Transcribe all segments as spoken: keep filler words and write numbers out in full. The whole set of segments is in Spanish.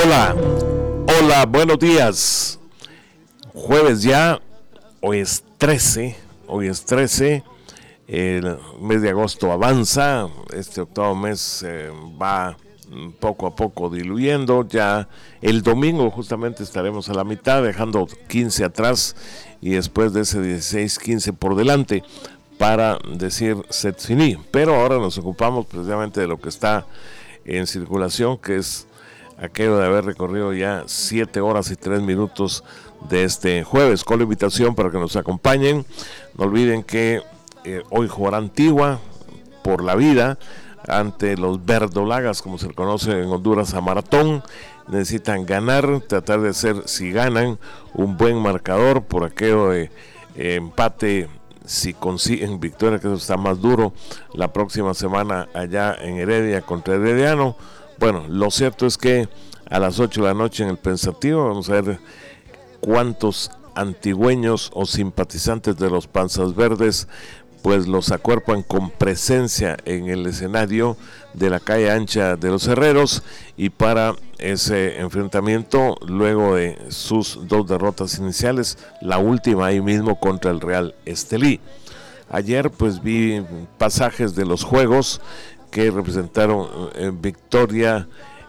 Hola, hola, buenos días. Jueves ya, hoy es trece, hoy es trece, el mes de agosto avanza, este octavo mes eh, va poco a poco diluyendo, ya el domingo justamente estaremos a la mitad, dejando quince atrás y después de ese dieciséis quince por delante para decir set fini, pero ahora nos ocupamos precisamente de lo que está en circulación, que es aquello de haber recorrido ya siete horas y tres minutos de este jueves, con la invitación para que nos acompañen. No olviden que eh, hoy jugará Antigua por la vida ante los verdolagas, como se le conoce en Honduras, a maratón. Necesitan ganar, tratar de hacer, si ganan, un buen marcador por aquello de eh, empate. Si consiguen victoria, que eso está más duro, la próxima semana allá en Heredia contra Herediano. Bueno, lo cierto es que a las ocho de la noche en el Pensativo vamos a ver cuántos antigüeños o simpatizantes de los Panzas Verdes pues los acuerpan con presencia en el escenario de la calle ancha de los Herreros, y para ese enfrentamiento, luego de sus dos derrotas iniciales, la última ahí mismo contra el Real Estelí. Ayer pues vi pasajes de los juegos que representaron eh, victoria,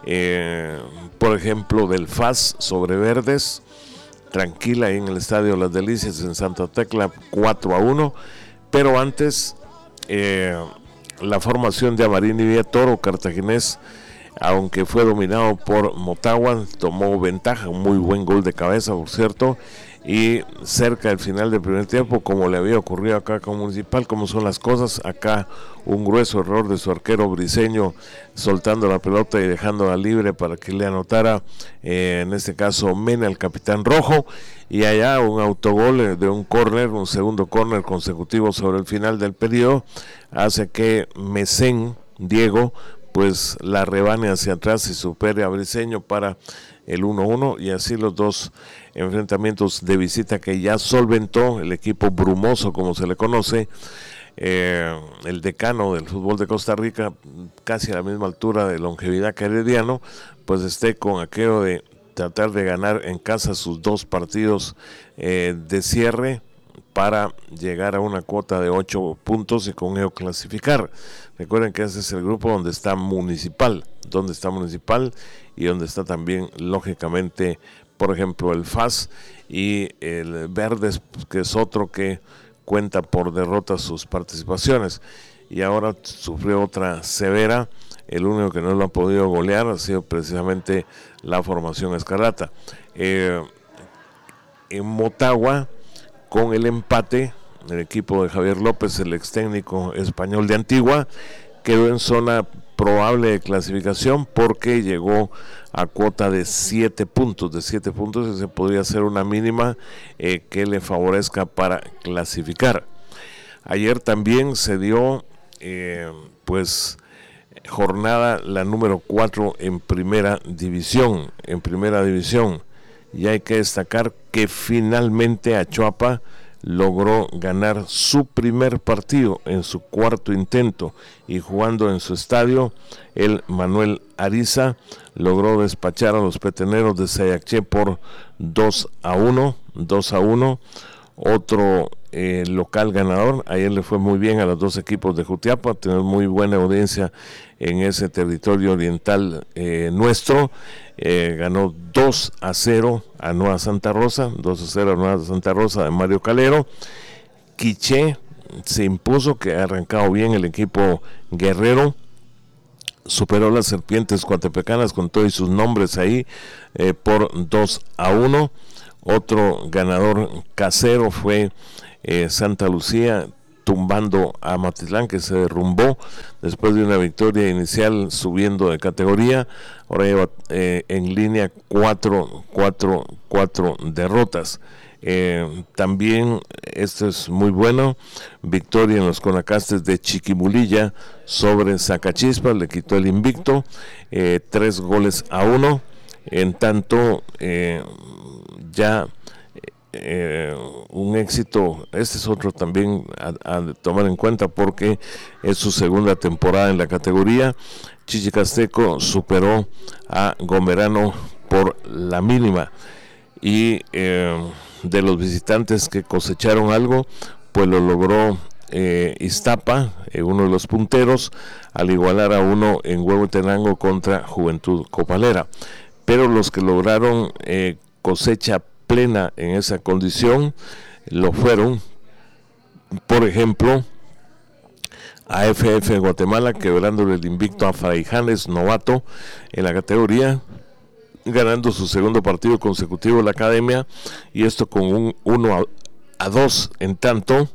eh, por ejemplo, del F A S sobre Verdes, tranquila en el Estadio Las Delicias en Santa Tecla, cuatro a uno. Pero antes, eh, la formación de Amarín y Villatoro, cartaginés, aunque fue dominado por Motagua, tomó ventaja, un muy buen gol de cabeza, por cierto, y cerca del final del primer tiempo, como le había ocurrido acá con Municipal, como son las cosas, acá un grueso error de su arquero Briseño, soltando la pelota y dejándola libre para que le anotara, eh, en este caso Mena, el capitán rojo, y allá un autogol de un córner, un segundo córner consecutivo sobre el final del periodo, hace que Mesén, Diego, pues la rebane hacia atrás y supere a Briseño para el uno uno, y así los dos enfrentamientos de visita que ya solventó el equipo brumoso, como se le conoce, eh, el decano del fútbol de Costa Rica, casi a la misma altura de longevidad que Herediano, pues esté con aquello de tratar de ganar en casa sus dos partidos eh, de cierre para llegar a una cuota de ocho puntos y con ello clasificar. Recuerden que ese es el grupo donde está Municipal, donde está Municipal y donde está también, lógicamente, por ejemplo, el F A S y el Verdes, que es otro que cuenta por derrotas sus participaciones. Y ahora sufrió otra severa. El único que no lo ha podido golear ha sido precisamente la formación Escarlata. Eh, en Motagua, con el empate, el equipo de Javier López, el ex técnico español de Antigua, quedó en zona probable de clasificación porque llegó a cuota de siete puntos, de siete puntos, y se podría hacer una mínima eh, que le favorezca para clasificar. Ayer también se dio eh, pues jornada la número cuatro en primera división, en primera división, y hay que destacar que finalmente Achuapa logró ganar su primer partido en su cuarto intento, y jugando en su estadio, el Manuel Ariza logró despachar a los peteneros de Sayaché por dos a uno. Otro eh, local ganador. Ayer le fue muy bien a los dos equipos de Jutiapa, tenemos muy buena audiencia en ese territorio oriental eh, nuestro. Eh, ganó dos a cero a Nueva Santa Rosa, dos a cero a Nueva Santa Rosa de Mario Calero. Quiché se impuso, que ha arrancado bien el equipo guerrero, superó las Serpientes Coatepecanas con todos sus nombres ahí eh, por dos a uno. Otro ganador casero fue eh, Santa Lucía, tumbando a Matitlán, que se derrumbó después de una victoria inicial subiendo de categoría. Ahora lleva eh, en línea cuatro, cuatro, cuatro derrotas. Eh, también, esto es muy bueno, victoria en los Conacastes de Chiquimulilla sobre Zacachispas, le quitó el invicto, eh, tres goles a uno. En tanto, eh, ya eh, un éxito, este es otro también a, a tomar en cuenta porque es su segunda temporada en la categoría. Chichicasteco superó a Gomerano por la mínima. Y eh, de los visitantes que cosecharon algo, pues lo logró eh, Iztapa, eh, uno de los punteros, al igualar a uno en Huehuetenango contra Juventud Copalera. Pero los que lograron eh, cosecha plena en esa condición lo fueron, por ejemplo, A F F Guatemala, quebrándole el invicto a Fraijanes, novato en la categoría, ganando su segundo partido consecutivo la academia, y esto con un uno a dos. En tanto,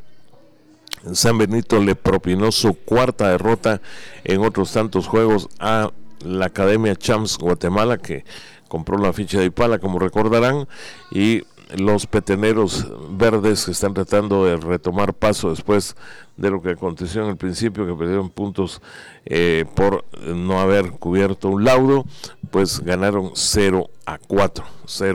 San Benito le propinó su cuarta derrota en otros tantos juegos a la Academia Champs Guatemala, que compró la ficha de Ipala, como recordarán, y los peteneros verdes que están tratando de retomar paso después de lo que aconteció en el principio, que perdieron puntos eh, por no haber cubierto un laudo, pues ganaron cero a cuatro.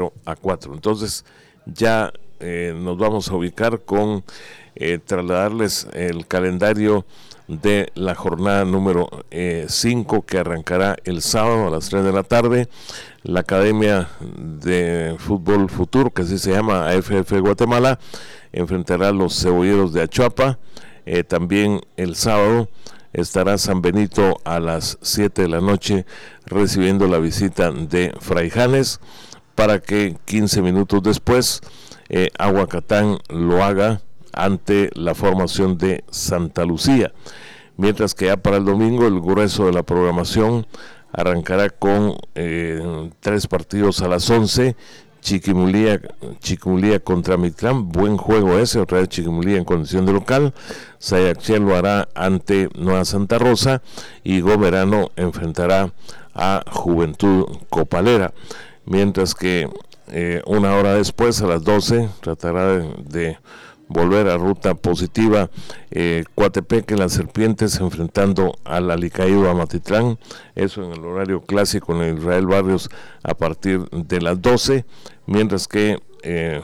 Entonces ya eh, nos vamos a ubicar con eh, trasladarles el calendario de la jornada número cinco, eh, que arrancará el sábado a las tres de la tarde. La Academia de Fútbol Futuro, que así se llama, A F F Guatemala, enfrentará a los Cebolleros de Achuapa. Eh, también el sábado estará San Benito a las siete de la noche recibiendo la visita de Fraijanes, para que quince minutos después eh, Aguacatán lo haga ante la formación de Santa Lucía. Mientras que ya para el domingo el grueso de la programación arrancará con eh, tres partidos a las once. Chiquimulía, Chiquimulía contra Mitlán, buen juego ese, otra vez Chiquimulía en condición de local. Sayacchel lo hará ante Nueva Santa Rosa, y Goberano enfrentará a Juventud Copalera. Mientras que eh, una hora después, a las doce, tratará de, de volver a ruta positiva eh, Coatepeque, las Serpientes enfrentando al Alicaído Amatitlán, eso en el horario clásico en el Israel Barrios a partir de las doce, mientras que eh,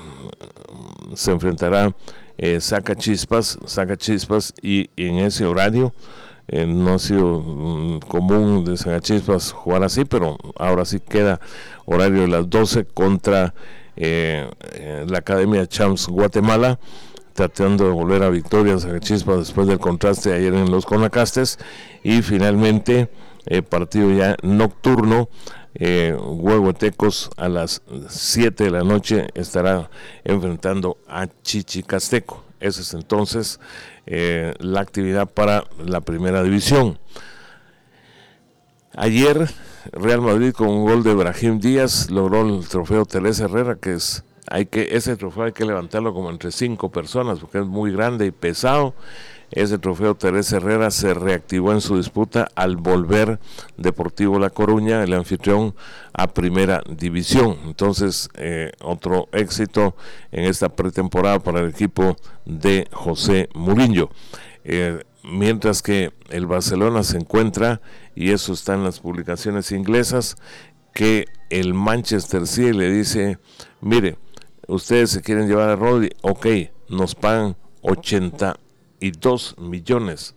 se enfrentará eh, Saca Chispas, Saca Chispas y, y en ese horario eh, no ha sido mm, común de Saca Chispas jugar así, pero ahora sí queda horario de las doce contra eh, eh, la Academia Champs Guatemala, tratando de volver a victorias a Chispas después del contraste de ayer en los Conacastes. Y finalmente eh, partido ya nocturno, eh, Huehuetecos a las siete de la noche estará enfrentando a Chichicasteco. Esa es entonces eh, la actividad para la primera división. Ayer Real Madrid, con un gol de Brahim Díaz, logró el trofeo Teresa Herrera, que es Hay que, ese trofeo hay que levantarlo como entre cinco personas, porque es muy grande y pesado. Ese trofeo Teresa Herrera se reactivó en su disputa al volver Deportivo La Coruña, el anfitrión, a primera división. Entonces, eh, otro éxito en esta pretemporada para el equipo de José Mourinho. Eh, mientras que el Barcelona se encuentra, y eso está en las publicaciones inglesas, que el Manchester City le dice: mire, ustedes se quieren llevar a Rodri, ok, nos pagan ochenta y dos millones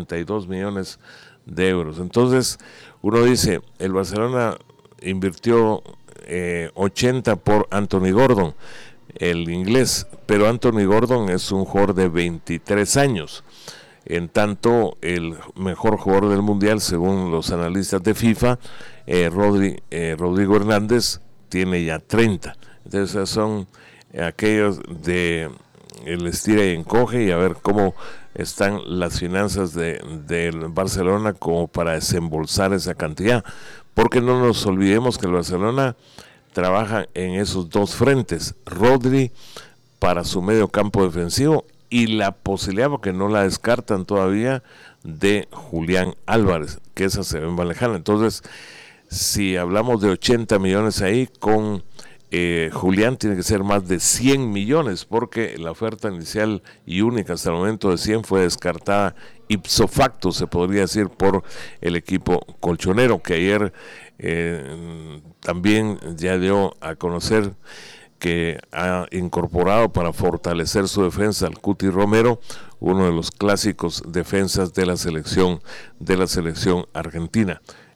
de euros. Entonces uno dice, el Barcelona invirtió eh, ochenta por Anthony Gordon, el inglés, pero Anthony Gordon es un jugador de veintitrés años. En tanto, el mejor jugador del mundial, según los analistas de FIFA, eh, Rodri, eh, Rodrigo Hernández, tiene ya treinta. Entonces son aquellos de el estira y encoge, y a ver cómo están las finanzas de del Barcelona como para desembolsar esa cantidad, porque no nos olvidemos que el Barcelona trabaja en esos dos frentes: Rodri para su medio campo defensivo, y la posibilidad, porque no la descartan todavía, de Julián Álvarez, que esa se ve más lejana. Entonces, si hablamos de ochenta millones ahí, con eh, Julián tiene que ser más de cien millones, porque la oferta inicial y única hasta el momento de cien fue descartada ipso facto, se podría decir, por el equipo colchonero, que ayer eh, también ya dio a conocer que ha incorporado para fortalecer su defensa al Cuti Romero, uno de los clásicos defensas de la selección de la selección argentina.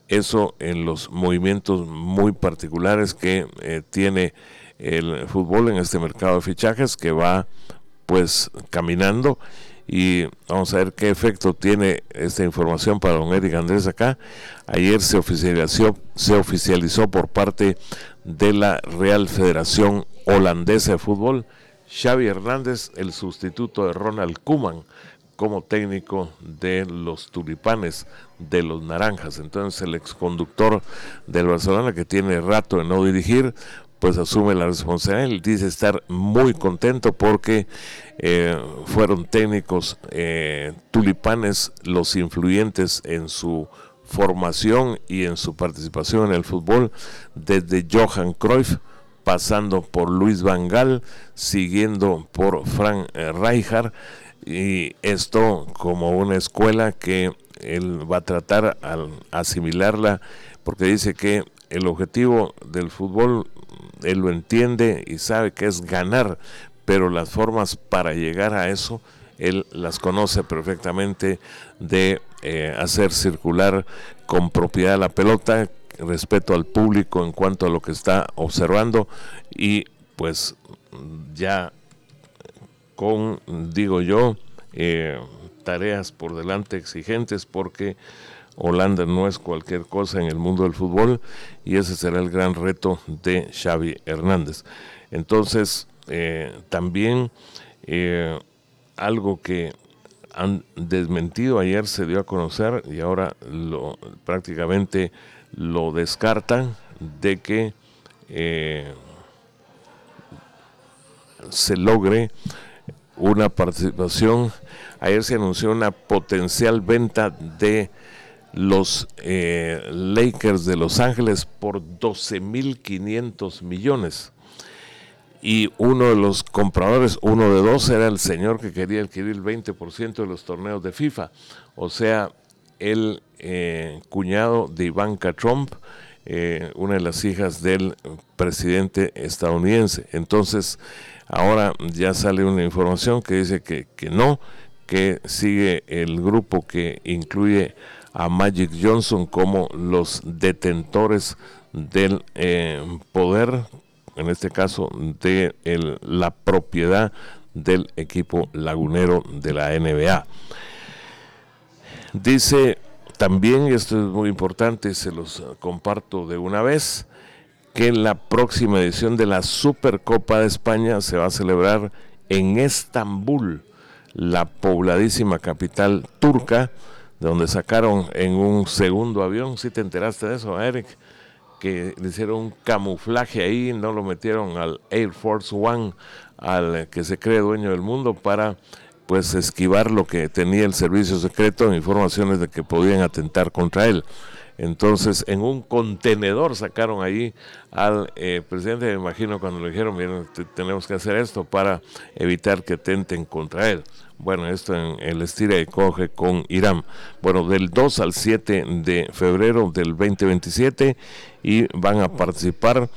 eso en los movimientos muy particulares que eh, tiene el fútbol en este mercado de fichajes, que va pues caminando. Y vamos a ver qué efecto tiene esta información para don Eric Andrés acá. Ayer se oficializó, se oficializó por parte de la Real Federación Holandesa de Fútbol, Xavi Hernández, el sustituto de Ronald Koeman, como técnico de los Tulipanes, de los Naranjas. Entonces el exconductor del Barcelona, que tiene rato de no dirigir, pues asume la responsabilidad. Él dice estar muy contento porque eh, fueron técnicos eh, tulipanes los influyentes en su formación y en su participación en el fútbol, desde Johan Cruyff, pasando por Luis Van Gaal, siguiendo por Frank eh, Rijkaard, y esto como una escuela que él va a tratar al asimilarla, porque dice que el objetivo del fútbol, él lo entiende y sabe que es ganar, pero las formas para llegar a eso, él las conoce perfectamente, de eh, hacer circular con propiedad la pelota, respeto al público en cuanto a lo que está observando, y pues ya con, digo yo, eh, tareas por delante exigentes, porque Holanda no es cualquier cosa en el mundo del fútbol, y ese será el gran reto de Xavi Hernández. Entonces, eh, también eh, algo que han desmentido, ayer se dio a conocer y ahora lo, prácticamente lo descartan, de que eh, se logre una participación. Ayer se anunció una potencial venta de los eh, Lakers de Los Ángeles por doce mil quinientos millones, y uno de los compradores, uno de dos, era el señor que quería adquirir el veinte por ciento de los torneos de FIFA, o sea, el eh, cuñado de Ivanka Trump, eh, una de las hijas del presidente estadounidense. Entonces ahora ya sale una información que dice que, que no, que sigue el grupo que incluye a Magic Johnson como los detentores del eh, poder, en este caso de el, la propiedad del equipo lagunero de la N B A. Dice también, y esto es muy importante, se los comparto de una vez, que la próxima edición de la Supercopa de España se va a celebrar en Estambul, la pobladísima capital turca, de donde sacaron en un segundo avión. ¿Sí te enteraste de eso, Eric? Que le hicieron un camuflaje ahí, no lo metieron al Air Force One, al que se cree dueño del mundo, para pues esquivar lo que tenía el servicio secreto, informaciones de que podían atentar contra él. Entonces, en un contenedor sacaron ahí al eh, presidente. Me imagino cuando le dijeron, miren, tenemos que hacer esto para evitar que atenten contra él. Bueno, esto en el estira y coge con Irán. Bueno, del dos al siete de febrero del veinte veintisiete, y van a participar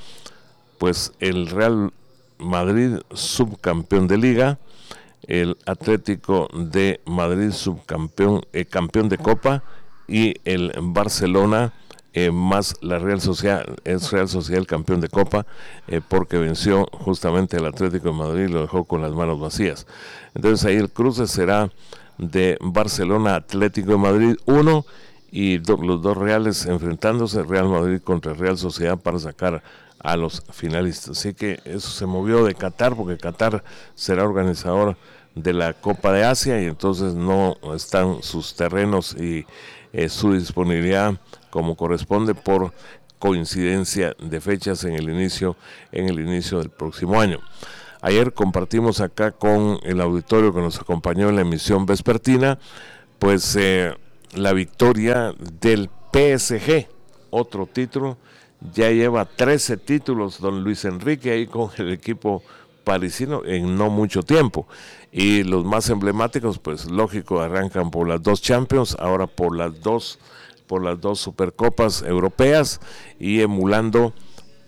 pues el Real Madrid, subcampeón de Liga, el Atlético de Madrid, subcampeón, eh, campeón de Copa, y el Barcelona, eh, más la Real Sociedad, es Real Sociedad el campeón de Copa, eh, porque venció justamente el Atlético de Madrid y lo dejó con las manos vacías. Entonces ahí el cruce será de Barcelona, Atlético de Madrid uno, y do, los dos Reales enfrentándose, Real Madrid contra Real Sociedad, para sacar a los finalistas. Así que eso se movió de Qatar, porque Qatar será organizador de la Copa de Asia, y entonces no están sus terrenos y eh, su disponibilidad como corresponde, por coincidencia de fechas en el inicio en el inicio del próximo año. Ayer compartimos acá con el auditorio que nos acompañó en la emisión vespertina, pues eh, la victoria del P S G, otro título. Ya lleva trece títulos don Luis Enrique ahí con el equipo parisino en no mucho tiempo, y los más emblemáticos, pues lógico, arrancan por las dos Champions, ahora por las dos por las dos Supercopas europeas, y emulando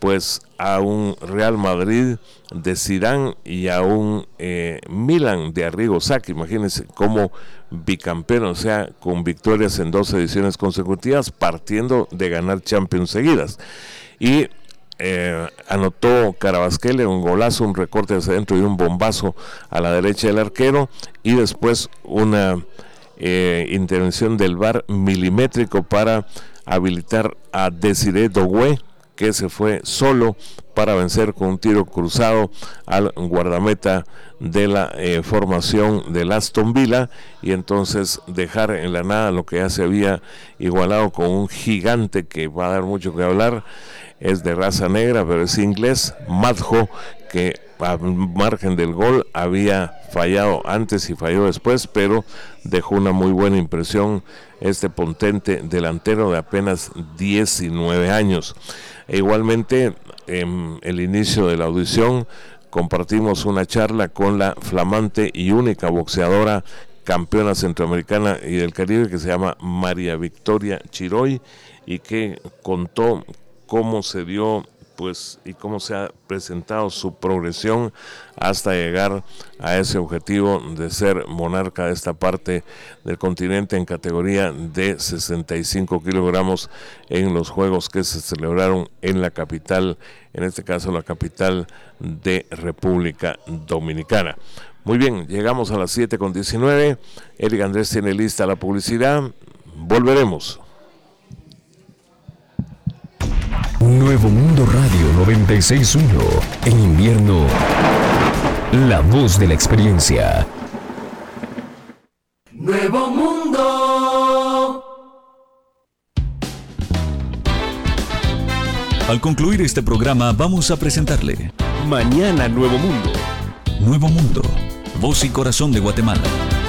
pues a un Real Madrid de Zidane y a un eh, Milan de Arrigo Sacchi. Imagínense como bicampeón, o sea, con victorias en dos ediciones consecutivas, partiendo de ganar Champions seguidas. Y eh, anotó Carabasquelia un golazo, un recorte hacia adentro y un bombazo a la derecha del arquero, y después una eh, intervención del V A R milimétrico para habilitar a Desiré Doué, que se fue solo para vencer con un tiro cruzado al guardameta de la eh, formación del Aston Villa, y entonces dejar en la nada lo que ya se había igualado con un gigante que va a dar mucho que hablar. Es de raza negra, pero es inglés, Madjo, que a margen del gol había fallado antes y falló después, pero dejó una muy buena impresión este potente delantero de apenas diecinueve años. E igualmente, en el inicio de la audición compartimos una charla con la flamante y única boxeadora campeona centroamericana y del Caribe, que se llama María Victoria Chiroy, y que contó cómo se dio pues y cómo se ha presentado su progresión hasta llegar a ese objetivo de ser monarca de esta parte del continente en categoría de sesenta y cinco kilogramos en los juegos que se celebraron en la capital, en este caso la capital de República Dominicana. Muy bien, llegamos a las siete con diecinueve. Eric Andrés tiene lista la publicidad. Volveremos. Nuevo Mundo Radio noventa y seis punto uno. En invierno, la voz de la experiencia. Nuevo Mundo. Al concluir este programa vamos a presentarle Mañana Nuevo Mundo. Nuevo Mundo, voz y corazón de Guatemala.